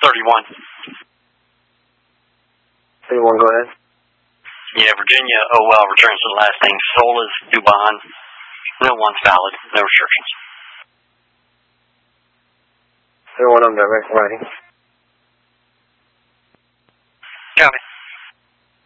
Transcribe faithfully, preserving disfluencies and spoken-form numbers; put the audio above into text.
thirty-one. thirty-one, go ahead. Yeah, Virginia, oh well, returns to the last thing. Solis, Dubon, no one's valid, no restrictions. thirty-one, I'm direct writing.